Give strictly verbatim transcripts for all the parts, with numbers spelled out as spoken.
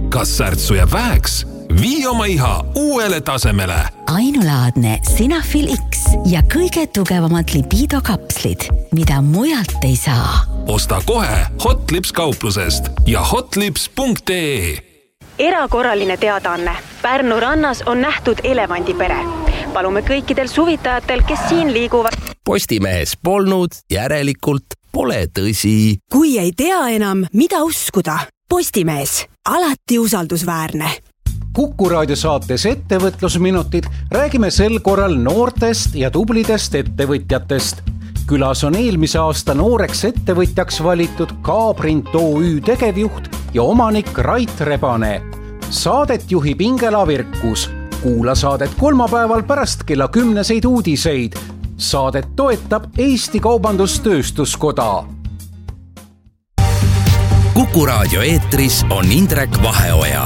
Kas särtsu jääb väheks? Vii oma iha uuele tasemele. Ainulaadne Sinafil X ja kõige tugevamad libido kapslid, mida mujalt ei saa. Osta kohe Hotlips kauplusest ja hotlips punkt ee. Erakorraline teadaanne. Pärnu rannas on nähtud elevandipere. Palume kõikidel suvitajatel, kes siin liiguvad. Postimehes polnud, järelikult pole tõsi. Kui ei tea enam, mida uskuda. Postimees, alati usaldusväärne. Kuku raadio saates Ettevõtlusminutid räägime sel korral noortest ja tublidest ettevõtjatest. Külas on eelmise aasta nooreks ettevõtjaks valitud K-Print O Ü tegevjuht ja omanik Rait Rebane. Saadet juhib Ingela Virkus. Kuula saadet kolmapäeval pärast kella kümneseid uudiseid. Saadet toetab Eesti Kaubandus-Tööstuskoda. Kuku raadio eetris on Indrek Vaheoja.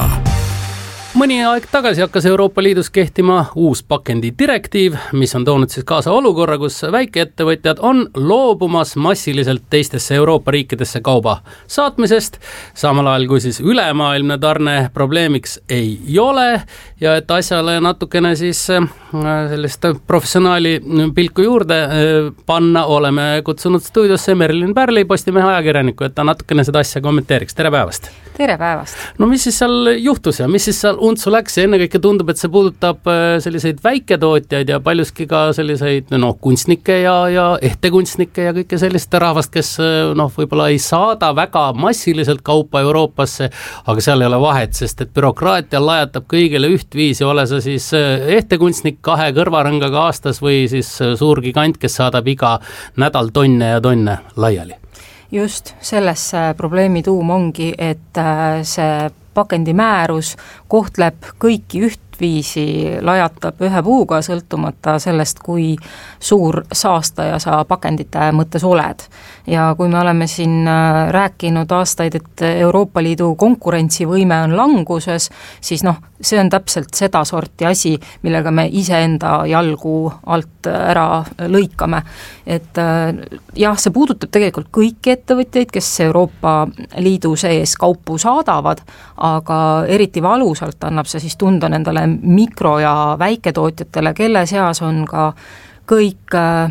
Mõni aeg tagasi hakkas Euroopa Liidus kehtima uus pakendi direktiiv, mis on toonud siis kaasa olukorra, kus väikeettevõtjad on loobumas massiliselt teistesse Euroopa riikidesse kauba saatmisest, samal ajal kui siis ülemaailmne tarne probleemiks ei ole ja et asjale natukene siis sellist professionaali pilku juurde panna, oleme kutsunud stuudiosse Merilin Pärli, Postimehe ajakirjaniku, et ta natukene seda asja kommenteeriks. Tere päevast! Tere päevast! No mis siis seal juhtus ja mis siis seal untsu läks ja enne kõike tundub, et see puudutab selliseid väiketootjaid ja paljuski ka selliseid no, kunstnikke ja, ja ehtekunstnikke ja kõike sellist rahvast, kes noh, võib-olla ei saada väga massiliselt kaupa Euroopasse, aga seal ei ole vahet, sest et bürokraatia lajatab kõigile ühtviisi, ole see siis ehtekunstnik kahe kõrvarõngaga aastas või siis suur gigant, kes saadab iga nädal tonne ja tonne laiali. Just, selles probleemi tuum ongi, et see pakendimäärus kohtleb kõiki ühtviisi, lajatab ühe puuga sõltumata sellest, kui suur saastaja sa pakendite mõttes oled. Ja kui me oleme siin rääkinud aastaid, et Euroopa Liidu konkurentsivõime on languses, siis noh, see on täpselt seda sorti asi, millega me iseenda jalgu alt ära lõikame. Et jah, see puudutab tegelikult kõiki ettevõtjaid, kes Euroopa Liidu sees kaupu saadavad, aga eriti valusalt annab see siis tunda nendele mikro- ja väiketootjatele, kelle seas on ka kõik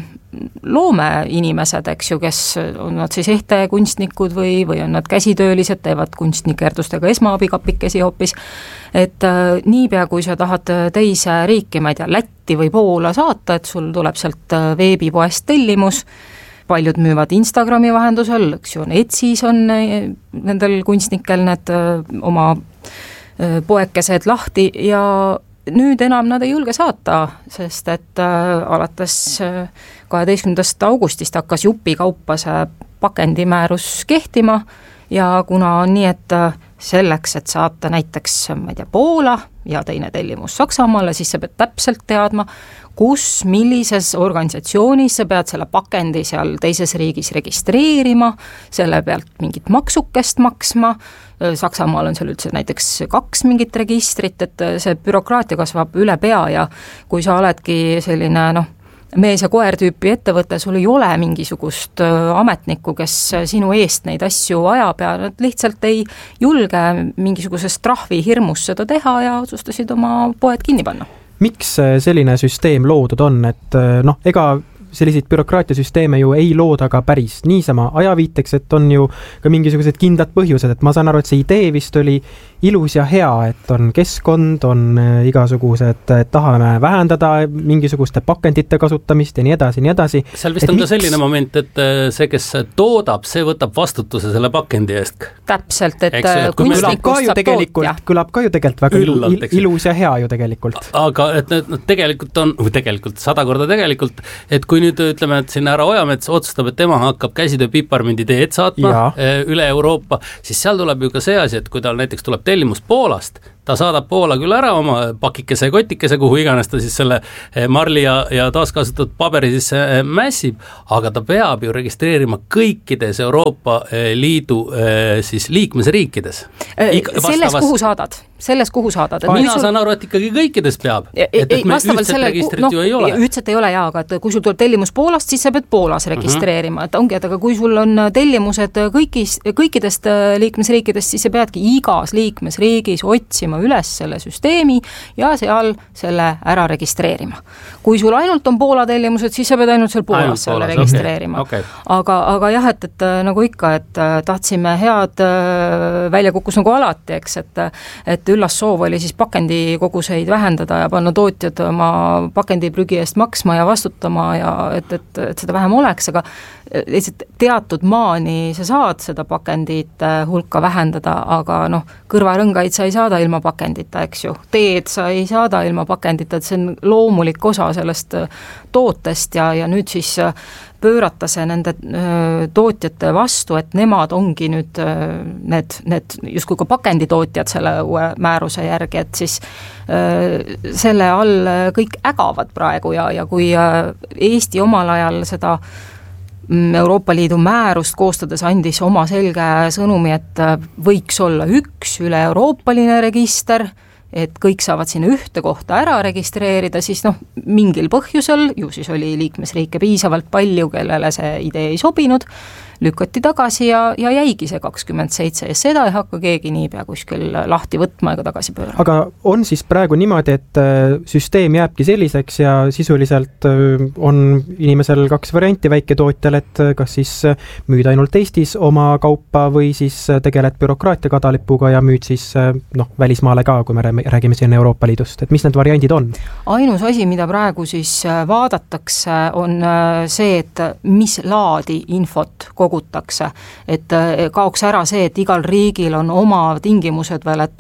loomeinimesed, eks ju, kes on nad siis ehtekunstnikud või, või on nad käsitöölised, teevad kunstnikerdustega esmaabikapikesi hoopis. Et äh, niipea, kui sa tahad teise riiki, ma ei tea, Lätti või Poola saata, et sul tuleb sealt veebipoest tellimus, paljud müüvad Instagrami vahendusel, eks ju, Etsis on nendel kunstnikel need öö, oma öö, poekesed lahti ja nüüd enam nad ei julge saata, sest et äh, alates kaheteistkümnendast augustist hakkas jupi kaupa see pakendimäärus kehtima ja kuna on nii, et selleks, et saata näiteks, ma ei tea, Poola ja teine tellimus Saksamaale, siis sa pead täpselt teadma, kus, millises organisatsioonis sa pead selle pakendi seal teises riigis registreerima, selle pealt mingit maksukest maksma, Saksamaal on seal üldse näiteks kaks mingit registrit, et see bürokraatia kasvab üle pea ja kui sa oledki selline noh, mees ja koer tüüpi ettevõte, sul ei ole mingisugust ametnikku, kes sinu eest neid asju ajab ja nad lihtsalt ei julge mingisugusest trahvi hirmus seda teha ja otsustasid oma poed kinni panna. Miks selline süsteem loodud on, et noh, ega selliseid bürokraatiasüsteeme ju ei looda ka päris niisama ajaviiteks, et on ju ka mingisugused kindlad põhjused, et ma saan aru, et see idee vist oli ilus ja hea, et on keskkond, on igasugused, et tahame vähendada mingisuguste pakendite kasutamist ja nii edasi, nii edasi. Seal vist et on miks... ka selline moment, et see, kes toodab, see võtab vastutuse selle pakendi eest. Täpselt, et Eks, kunstnikust saab tootja. Kõlab ka ju tegelikult väga Üllalt, il, ilus ja hea ju tegelikult. Aga et need tegelikult on, või tegelikult sada korda tegelikult, et kui nüüd ütleme, et siin härra Ojamets otsustab, et tema hakkab käsitöö piparmindi teed saatma ja. üle Euroopa, siis seal tuleb ju ka see asi, et kui tal näiteks tuleb tellimus Poolast, ta saadab Poola küll ära oma pakikese, kotikese, kuhu iganes ta siis selle marli ja, ja taaskasutatud paberi sisse mässib, aga ta peab ju registreerima kõikides Euroopa Liidu siis liikmesriikides. Iga, selles, kuhu saadad? Selles, kuhu saadad? Mina sul... saan aru, et ikkagi kõikides peab. Et, et me ühtset selle, registrit no, ju ei ole. Ühtset ei ole jaa, aga et kui sul tuleb tellimus Poolast, siis sa pead Poolas registreerima, mm-hmm. et ongi, et aga kui sul on tellimused kõigis, kõikidest liikmesriikidest, siis sa peadki igas liikmesriigis otsima üles selle süsteemi ja seal selle ära registreerima. Kui sul ainult on Poola tellimused, siis sa pead ainult seal Poolas ainult selle Poolas, registreerima. Okay. Okay. Aga, aga jah, et, et nagu ikka, et tahtsime head, välja kukkus nagu alati, eks, et, et üllas soov oli siis pakendikoguseid vähendada ja panna tootjad oma pakendiprügi eest maksma ja vastutama ja et, et, et seda vähem oleks, aga lihtsalt teatud maani sa saad seda pakendit hulka vähendada, aga noh, kõrvarõngaid sa ei saada ilma pakendita, eks ju. Teed sa ei saada ilma pakendita, et see on loomulik osa sellest tootest ja, ja nüüd siis pöörata see nende tootjate vastu, et nemad ongi nüüd need, need justkui ka pakenditootjad selle uue määruse järgi, et siis selle all kõik ägavad praegu ja, ja kui Eesti omal ajal seda Euroopa Liidu määrust koostades andis oma selge sõnumi, et võiks olla üks üle-euroopaline register, et kõik saavad sinna ühte kohta ära registreerida, siis noh, mingil põhjusel, ju siis oli liikmesriike piisavalt palju, kellele see idee ei sobinud, lükati tagasi ja, ja jäigi see kakskümmend seitse ja seda ei hakka keegi niipea kuskil lahti võtma ega tagasi pöörama. Aga on siis praegu niimoodi, et süsteem jääbki selliseks ja sisuliselt on inimesel kaks varianti väiketootjal, et kas siis müüd ainult Eestis oma kaupa või siis tegeled bürokraatia kadalipuga ja müüd siis noh, välismaale ka, kui me räägime siin Euroopa Liidust, et mis need variandid on? Ainus asi, mida praegu siis vaadatakse, on see, et mis laadi infot kogutakse, et kaoks ära see, et igal riigil on oma tingimused veel, et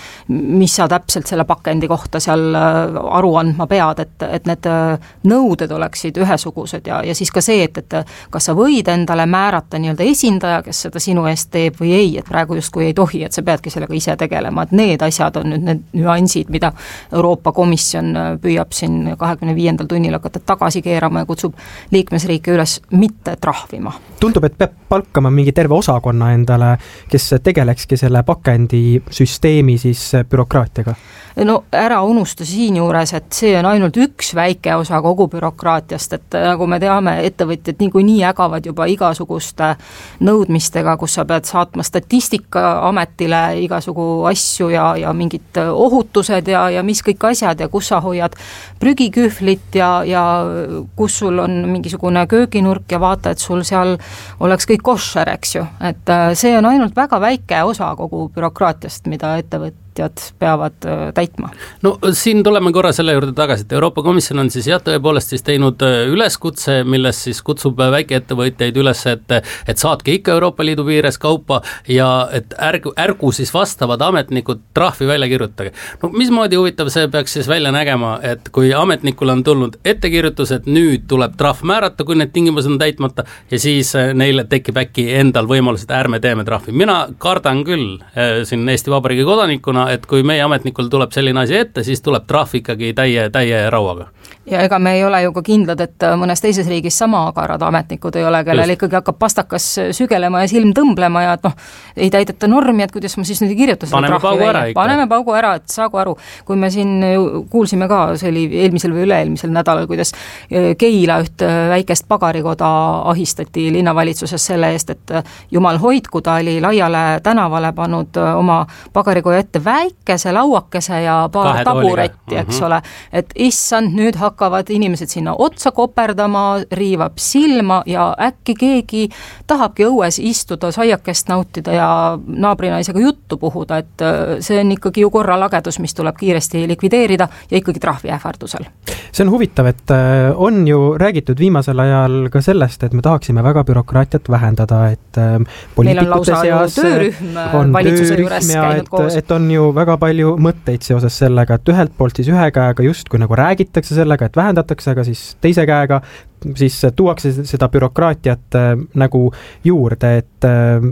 mis sa täpselt selle pakendi kohta seal aru andma pead, et, et need nõuded oleksid ühesugused ja, ja siis ka see, et, et kas sa võid endale määrata nii-öelda esindaja, kes seda sinu eest teeb või ei, et praegu justkui ei tohi, et sa peadki sellega ise tegelema, et need asjad on nüüd need nüansid, mida Euroopa Komisjon püüab siin kahekümne viiendal tunnil hakata tagasi keerama ja kutsub liikmesriike üles mitte trahvima. Tundub, et peab palkama mingi terve osakonna endale, kes tegelekski selle pakendisüsteemi siis bürokraatiaga? No ära unusta siin juures, et see on ainult üks väike osa kogu bürokraatiast, et nagu me teame, ettevõtjad niikuinii ägavad juba igasuguste nõudmistega, kus sa pead saatma statistikaametile igasugu asju ja, ja mingid ohutused ja, ja mis kõik asjad ja kus sa hoiad prügikühvlit ja, ja kus sul on mingisugune kööginurk ja vaata, et sul seal oleks kõik koššer, eks ju, et see on ainult väga väike osa kogu bürokraatiast, mida ettevõtjad peavad täitma. No siin tuleme korra selle juurde tagasi, et Euroopa Komisjon on siis jah, tõepoolest siis teinud üleskutse, milles siis kutsub väikeettevõtjaid üles, et, et saatke ikka Euroopa Liidu piires kaupa ja et ärgu, ärgu siis vastavad ametnikud trahvi välja kirjutage. No mismoodi huvitav see peaks siis välja nägema, et kui ametnikul on tulnud ettekirjutus, et nüüd tuleb trahv määrata, kui need tingimused on täitmata ja siis neile tekib äkki endal võimalus, et ärme teeme trahvi. Mina kardan küll siin Eesti Vabariigi kodanikuna, et kui meie ametnikul tuleb selline asi ette, siis tuleb trahv ikkagi täie, täie rauaga. Ja ega me ei ole ju ka kindlad, et mõnes teises riigis sama agarad ametnikud ei ole, kellel Just. ikkagi hakkab pastakas sügelema ja silm tõmblema ja et noh, ei täideta normi, et kuidas ma siis nüüd ei kirjuta seda Paneme trahvi välja. Paneme paugu ära, et saagu aru. Kui me siin kuulsime ka, see oli eelmisel või üle-eelmisel nädalal, kuidas Keila üht väikest pagarikoda ahistati linnavalitsuses selle eest, et jumal hoidku, ta oli laiale tänavale pannud oma pagarikoja ette väikese lauakese ja paar Kahe taburetti, eks mm-hmm. ole, et issand, nüüd hakkavad inimesed sinna otsa koperdama, riivab silma ja äkki keegi tahabki õues istuda, saiakest nautida ja naabrinaisega juttu puhuda, et see on ikkagi ju korralagedus, mis tuleb kiiresti likvideerida ja ikkagi trahvi ähvardusel. See on huvitav, et on ju räägitud viimasel ajal ka sellest, et me tahaksime väga bürokraatiat vähendada, et poliitikute seas töörühm, on töörühm ja et, et on ju väga palju mõtteid seoses sellega, et ühelt poolt siis ühe käega just kui nagu räägitakse sellega, et vähendatakse, aga siis teise käega siis tuuakse seda bürokraatiat äh, nagu juurde, et äh,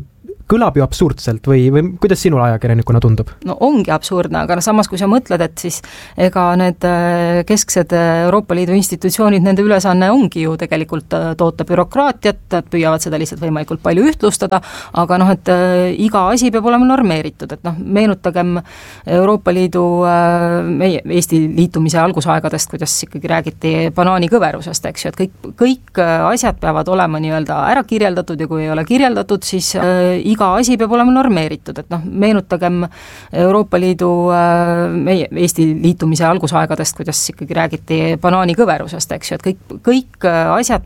kõlab ju absurdselt või, või kuidas sinul ajakirjanikuna tundub? No ongi absurdne, aga no samas kui sa mõtled, et siis ega need kesksed Euroopa Liidu institutsioonid, nende ülesanne ongi ju tegelikult toota bürokraatiat, et püüavad seda lihtsalt võimalikult palju ühtlustada, aga noh, et iga asi peab olema normeeritud, et noh, meenutagem Euroopa Liidu meie Eesti liitumise algusaegadest, kuidas ikkagi räägiti banaanikõverusest, eks ju, et kõik, kõik asjad peavad olema nii-öelda ära kirjeldatud ja kui ei ole kirjeldatud, siis äh, iga asi peab olema normeeritud, et noh, meenutagem Euroopa Liidu äh, meie Eesti liitumise algusaegadest, kuidas ikkagi räägiti banaanikõverusest, eks ju, et kõik, kõik asjad